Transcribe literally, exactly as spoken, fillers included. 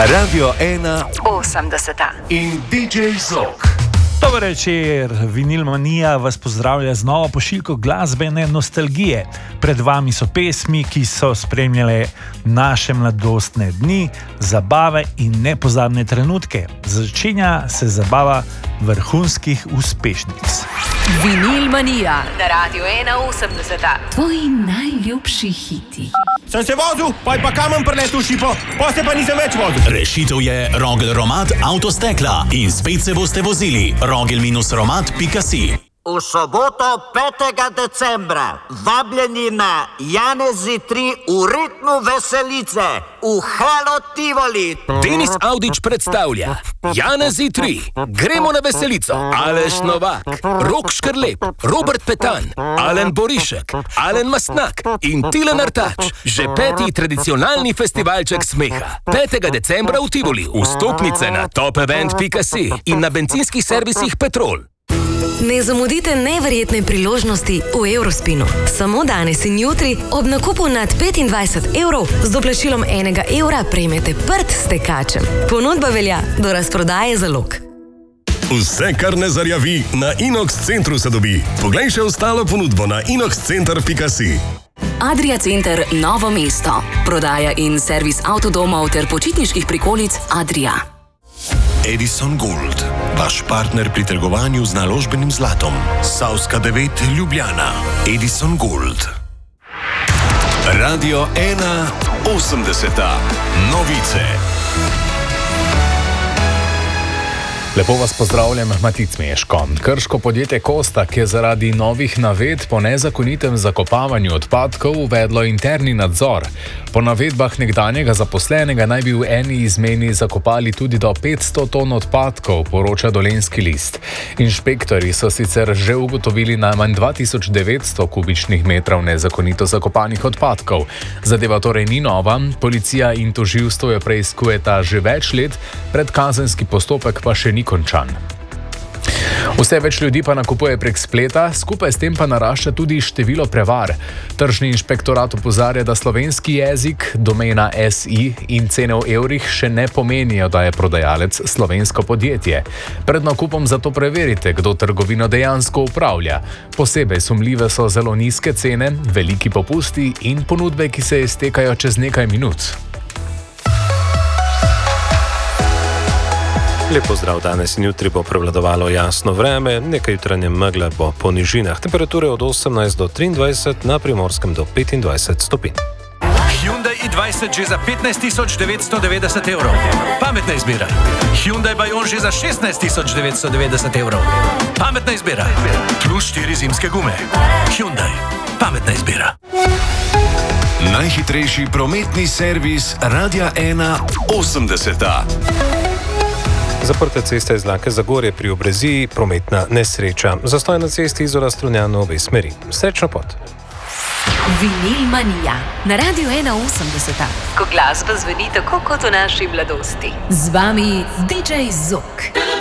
Radio ena osemdeseta in D J Zok. Dober večer, Vinil Manija vas pozdravlja z novo pošiljko glasbene nostalgije. Pred vami so pesmi, ki so spremljale naše mladostne dni, zabave in nepozabne trenutke. Začenja se zabava vrhunskih uspešnic. Vinil Manija na Radio ena osemdeseta. Tvoji najljubši hiti. Sem se vozil, pa je pa kamen preletel šipo, pa se pa nisem več vozil. Rešitev je Rogel Romat Avtostekla in spet se boste vozili. rogel romat pika si. V soboto petega decembra vabljeni na Janezi tri v ritmu veselice v Halo Tivoli. Denis Audić predstavlja Janezi tri, gremo na veselico. Aleš Novak, Rok Škrlep, Robert Petan, Alen Borišek, Alen Mastnak in Tilen Artač. Že peti tradicionalni festivalček smeha. petega decembra v Tivoli. Vstopnice na top event pika si in na bencinskih servisih Petrol. Ne zamudite neverjetne priložnosti v Eurospinu. Samo danes in jutri ob nakupu nad petindvajset evrov z doplačilom enega evra prejmete prt s tekačem. Ponudba velja do razprodaje zalog. Vse, kar ne zarjavi, na Inox Centru se dobi. Poglej še ostalo ponudbo na inox center pika si. Adria Center Novo mesto. Prodaja in servis avtodomov ter počitniških prikolic Adria. Edison Gold, vaš partner pri trgovanju z naložbenim zlatom. Savska devet Ljubljana. Edison Gold. Radio ena osemdeseta. Novice. Lepo vas pozdravljam, Matic Meško. Krško podjetje Kostak je zaradi novih navedb po nezakonitem zakopavanju odpadkov uvedlo interni nadzor. Po navedbah nekdanjega zaposlenega naj bi v eni izmeni zakopali tudi do petsto ton odpadkov, poroča Dolenjski list. Inšpektorji so sicer že ugotovili najmanj dva tisoč devetsto kubičnih metrov nezakonito zakopanih odpadkov. Zadeva torej ni nova, policija in tožilstvo jo preiskujeta že več let, predkazenski postopek pa še ni končan. Vse več ljudi pa nakupuje prek spleta, skupaj s tem pa narašča tudi število prevar. Tržni inšpektorat opozarja, da slovenski jezik, domena S I in cene v evrih še ne pomenijo, da je prodajalec slovensko podjetje. Pred nakupom zato preverite, kdo trgovino dejansko upravlja. Posebej sumljive so zelo nizke cene, veliki popusti in ponudbe, ki se iztekajo čez nekaj minut. Lep pozdrav, danes in jutri bo prevladovalo jasno vreme, nekaj jutranje megle bo po nižinah, temperature od osemnajst do triindvajset, na Primorskem do petindvajset stopinj. Hyundai i dvajset že za petnajst tisoč devetsto devetdeset evrov. Pametna izbira. Hyundai Bayon že za šestnajst tisoč devetsto devetdeset evrov. Pametna izbira. Plus štiri zimske gume. Hyundai. Pametna izbira. Najhitrejši prometni servis Radia ena osemdeseta. Zaprte ceste iz Zlake Zagorje pri Obreziji, prometna nesreča. Zastoj na cesti Izola Strunjano obe smeri. Srečno pot. Vinil Manija na Radio ena osemdeseta. Ko glasba zveni tako kot v naši mladosti. Z vami D J Zok.